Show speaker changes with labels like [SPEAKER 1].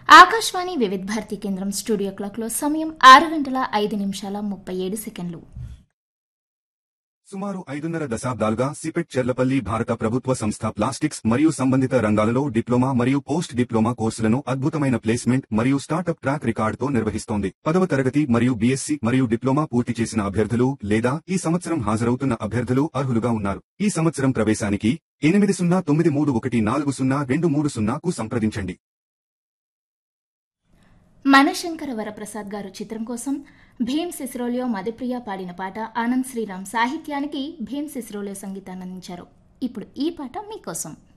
[SPEAKER 1] ఆకాశవాణి వివిధ భారతి కేంద్రం స్టూడియో క్లాక్లో సమయం 6:05:37.
[SPEAKER 2] సుమారు 5.5 దశాబ్దాలుగా సిపెట్ చెర్లపల్లి భారత ప్రభుత్వ సంస్థ ప్లాస్టిక్స్ మరియు సంబంధిత రంగాలలో డిప్లొమా మరియు పోస్ట్ డిప్లొమా కోర్సులను అద్భుతమైన ప్లేస్మెంట్ మరియు స్టార్టప్ ట్రాక్ రికార్డుతో నిర్వహిస్తోంది. 10వ తరగతి మరియు బీఎస్సీ మరియు డిప్లొమా పూర్తి చేసిన అభ్యర్థులు లేదా ఈ సంవత్సరం హాజరవుతున్న అభ్యర్థులు అర్హులుగా ఉన్నారు. ఈ సంవత్సరం ప్రవేశానికి 8093140230కు సంప్రదించండి.
[SPEAKER 1] మనశంకర వరప్రసాద్ గారు చిత్రం కోసం భీమ్ సిసిరోలియో మధుప్రియ పాడిన పాట ఆనంద్ శ్రీరామ్ సాహిత్యానికి భీమ్ సిసిరోలియో సంగీతాన్ని అందించారు. ఇప్పుడు ఈ పాట మీకోసం.